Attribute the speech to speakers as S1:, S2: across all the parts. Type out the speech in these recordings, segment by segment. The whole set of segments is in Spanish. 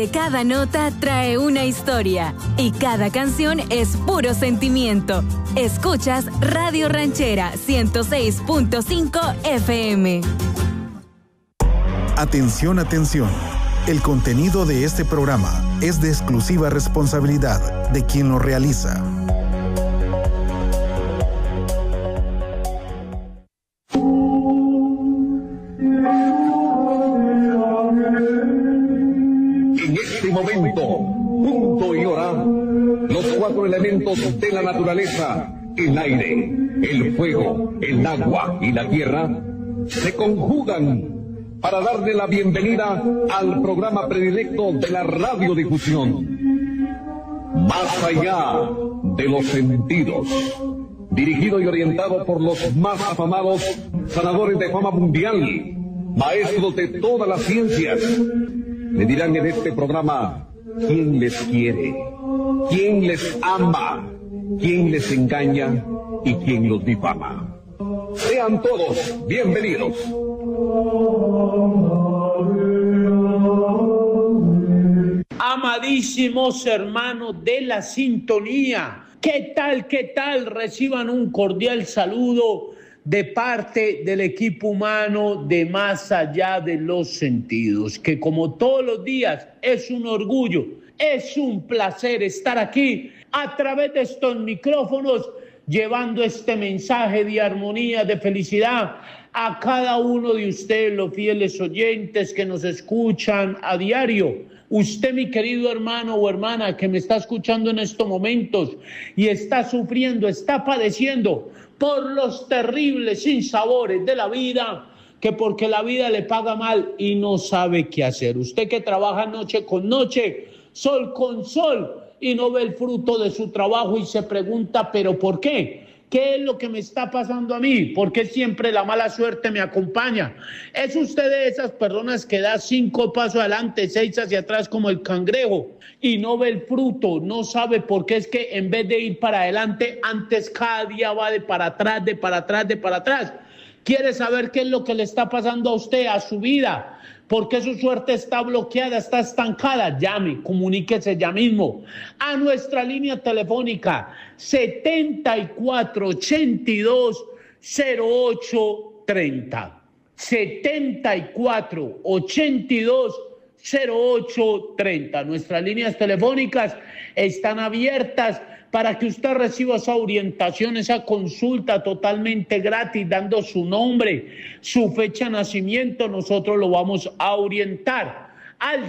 S1: Cada nota trae una historia y cada canción es puro sentimiento. Escuchas Radio Ranchera 106.5 FM.
S2: Atención, atención. El contenido de este programa es de exclusiva responsabilidad de quien lo realiza.
S3: En este momento, punto y hora, los cuatro elementos de la naturaleza, el aire, el fuego, el agua y la tierra, se conjugan para darle la bienvenida al programa predilecto de la radiodifusión, Más allá de los sentidos, dirigido y orientado por los más afamados sanadores de fama mundial, maestros de todas las ciencias. Le dirán en este programa quién les quiere, quién les ama, quién les engaña y quién los difama. Sean todos bienvenidos.
S4: Amadísimos hermanos de la sintonía, ¿qué tal? ¿Qué tal? Reciban un cordial saludo de parte del equipo humano de Más allá de los sentidos, que como todos los días es un orgullo, es un placer estar aquí a través de estos micrófonos, llevando este mensaje de armonía, de felicidad a cada uno de ustedes, los fieles oyentes que nos escuchan a diario. Usted, mi querido hermano o hermana que me está escuchando en estos momentos y está sufriendo, está padeciendo por los terribles sinsabores de la vida, que porque la vida le paga mal y no sabe qué hacer. Usted que trabaja noche con noche, sol con sol, y no ve el fruto de su trabajo y se pregunta, ¿pero por qué? ¿Qué es lo que me está pasando a mí? ¿Por qué siempre la mala suerte me acompaña? ¿Es usted de esas personas que da 5 pasos adelante, 6 hacia atrás como el cangrejo y no ve el fruto? No sabe por qué es que en vez de ir para adelante, antes cada día va de para atrás, de para atrás, de para atrás. ¿Quiere saber qué es lo que le está pasando a usted, a su vida? ¿Por qué su suerte está bloqueada, está estancada? Llame, comuníquese ya mismo a nuestra línea telefónica 7482-0830. 7482-0830. Nuestras líneas telefónicas están abiertas para que usted reciba esa orientación, esa consulta totalmente gratis, dando su nombre, su fecha de nacimiento. Nosotros lo vamos a orientar al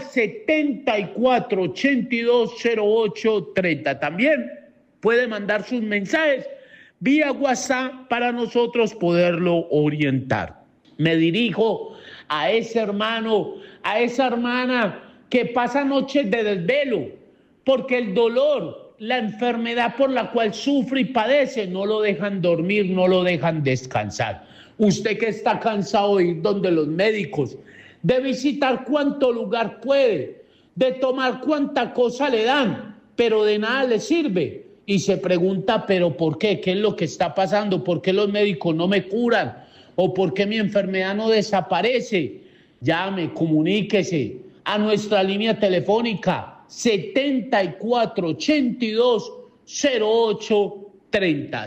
S4: 7482-0830. También puede mandar sus mensajes vía WhatsApp para nosotros poderlo orientar. Me dirijo a ese hermano, a esa hermana que pasa noches de desvelo, porque el dolor, la enfermedad por la cual sufre y padece, no lo dejan dormir, no lo dejan descansar. Usted que está cansado de ir donde los médicos, de visitar cuánto lugar puede, de tomar cuánta cosa le dan, pero de nada le sirve. Y se pregunta, ¿pero por qué? ¿Qué es lo que está pasando? ¿Por qué los médicos no me curan? ¿O por qué mi enfermedad no desaparece? Llame, comuníquese a nuestra línea telefónica 7482-0830.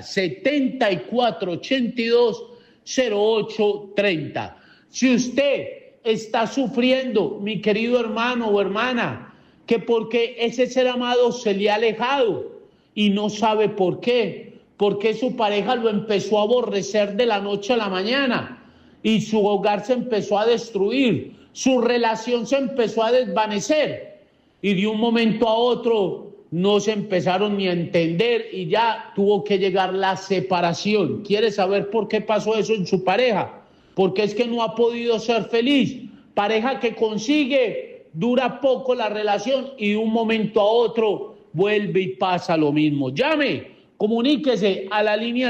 S4: 7482-0830. Si usted está sufriendo, mi querido hermano o hermana, que porque ese ser amado se le ha alejado y no sabe por qué, porque su pareja lo empezó a aborrecer de la noche a la mañana y su hogar se empezó a destruir, su relación se empezó a desvanecer. Y de un momento a otro no se empezaron ni a entender y ya tuvo que llegar la separación. ¿Quiere saber por qué pasó eso en su pareja? Porque es que no ha podido ser feliz. Pareja que consigue, dura poco la relación y de un momento a otro vuelve y pasa lo mismo. Llame, comuníquese a la línea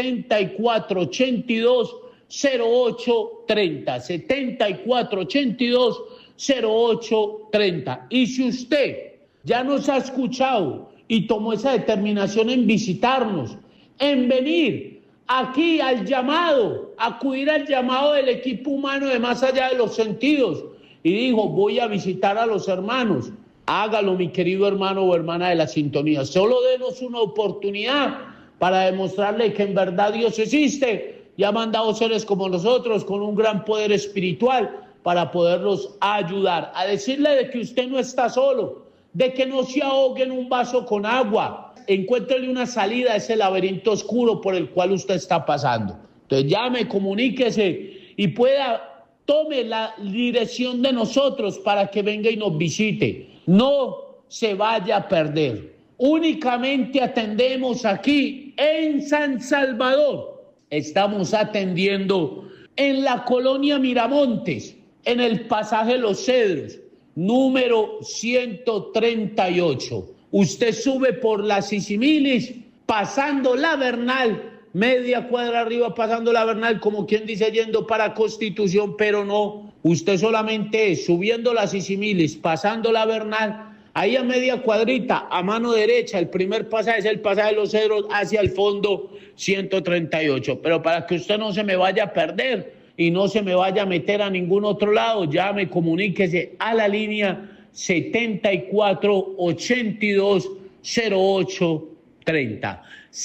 S4: 7482-0830. 7482-0830. Y si usted ya nos ha escuchado y tomó esa determinación en visitarnos, en venir aquí al llamado, acudir al llamado del equipo humano de Más allá de los sentidos, y dijo, voy a visitar a los hermanos, Hágalo, mi querido hermano o hermana de la sintonía. Solo denos una oportunidad para demostrarle que en verdad Dios existe y ha mandado seres como nosotros con un gran poder espiritual para poderlos ayudar. A decirle de que usted no está solo, de que no se ahogue en un vaso con agua. Encuéntrele una salida a ese laberinto oscuro por el cual usted está pasando. Entonces llame, comuníquese y tome la dirección de nosotros para que venga y nos visite. No se vaya a perder. Únicamente atendemos aquí en San Salvador. Estamos atendiendo en la colonia Miramontes, en el pasaje Los Cedros, número 138. Usted sube por la Sisimilis, pasando la Bernal, media cuadra arriba, pasando la Bernal, como quien dice, yendo para Constitución, pero no. Usted solamente es subiendo la Sisimilis, pasando la Bernal, ahí a media cuadrita, a mano derecha, el primer pasaje es el pasaje Los Cedros, hacia el fondo 138. Pero para que usted no se me vaya a perder y no se me vaya a meter a ningún otro lado, llame, comuníquese a la línea 74820830.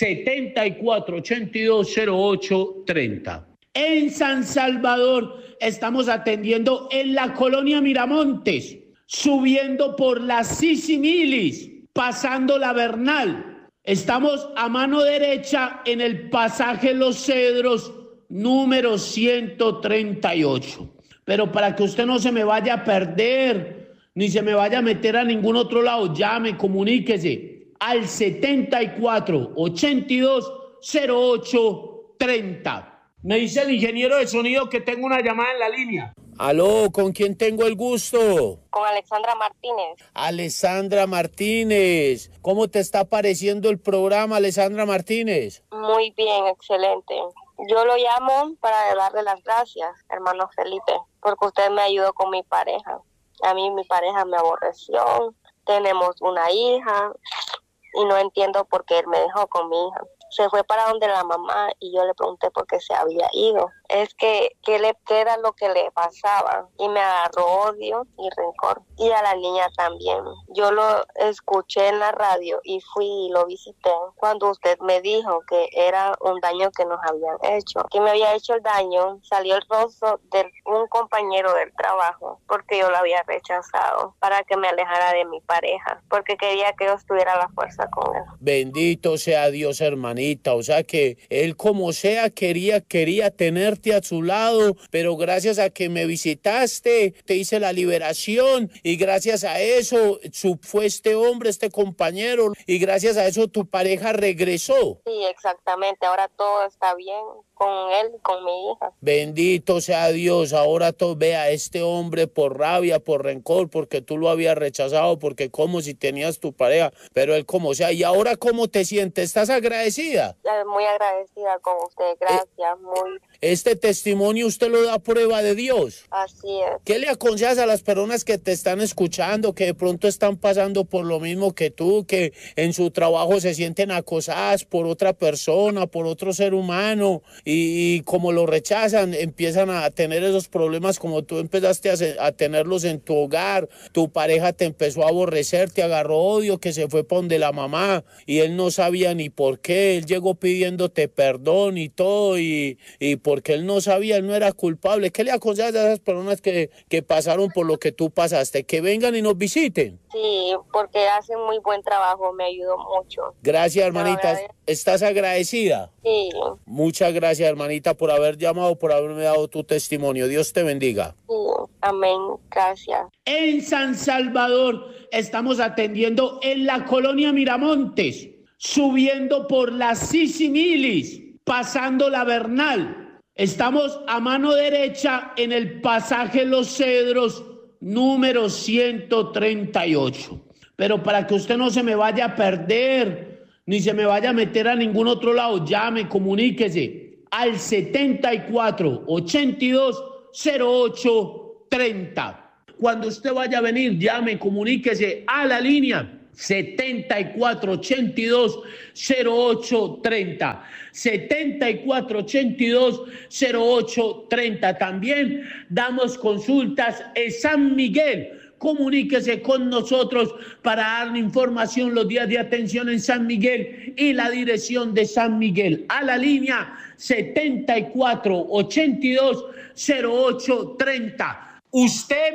S4: 74820830. En San Salvador estamos atendiendo en la colonia Miramontes, subiendo por la Sisimilis, pasando la Bernal. Estamos a mano derecha en el pasaje Los Cedros, número 138. Pero para que usted no se me vaya a perder, ni se me vaya a meter a ningún otro lado, llame, comuníquese al 74820830. Me dice el ingeniero de sonido que tengo una llamada en la línea. Aló, ¿con quién tengo el gusto?
S5: Con Alexandra Martínez.
S4: Alexandra Martínez, ¿cómo te está pareciendo el programa, Alexandra Martínez?
S5: Muy bien, excelente. Yo lo llamo para darle las gracias, hermano Felipe, porque usted me ayudó con mi pareja. A mí mi pareja me aborreció, tenemos una hija y no entiendo por qué él me dejó con mi hija. Se fue para donde la mamá y yo le pregunté por qué se había ido. Es que le queda lo que le pasaba y me agarró odio y rencor. Y a la niña también. Yo lo escuché en la radio y fui y lo visité cuando usted me dijo que era un daño que nos habían hecho. Que me había hecho el daño, salió el rostro de un compañero del trabajo porque yo lo había rechazado para que me alejara de mi pareja, porque quería que yo tuviera la fuerza con él.
S4: Bendito sea Dios, hermanita. O sea que él como sea quería tenerte a su lado, pero gracias a que me visitaste, te hice la liberación y gracias a eso fue este hombre, este compañero, y gracias a eso tu pareja regresó.
S5: Sí, exactamente. Ahora todo está bien con él y con mi hija.
S4: Bendito sea Dios. Ahora todo ve a este hombre por rabia, por rencor, porque tú lo habías rechazado, porque como si tenías tu pareja, pero él como sea. ¿Y ahora cómo te sientes? ¿Estás agradecida?
S5: Muy agradecida con usted, gracias, muy.
S4: Este testimonio usted lo da prueba de Dios.
S5: Así es.
S4: ¿Qué le aconsejas a las personas que te están escuchando, que de pronto están pasando por lo mismo que tú, que en su trabajo se sienten acosadas por otra persona, por otro ser humano, y como lo rechazan, empiezan a tener esos problemas como tú empezaste a tenerlos en tu hogar? Tu pareja te empezó a aborrecer, te agarró odio, que se fue para donde la mamá, y él no sabía ni por qué, él llegó pidiéndote perdón y todo, y porque él no sabía, él no era culpable. ¿Qué le aconsejas a esas personas que pasaron por lo que tú pasaste? Que vengan y nos visiten.
S5: Sí, porque hacen muy buen trabajo, me ayudó mucho.
S4: Gracias, hermanita. ¿Estás agradecida?
S5: Sí.
S4: Muchas gracias, hermanita, por haber llamado, por haberme dado tu testimonio. Dios te bendiga.
S5: Sí, amén, gracias.
S4: En San Salvador estamos atendiendo en la colonia Miramontes, subiendo por la Sisimilis, pasando la Bernal. Estamos a mano derecha en el pasaje Los Cedros, número 138. Pero para que usted no se me vaya a perder, ni se me vaya a meter a ningún otro lado, llame, comuníquese al 74820830. Cuando usted vaya a venir, llame, comuníquese a la línea 74820830. 74820830. También damos consultas en San Miguel comuníquese con nosotros para darle información los días de atención en San Miguel y la dirección de San Miguel. A la línea 74820830. Usted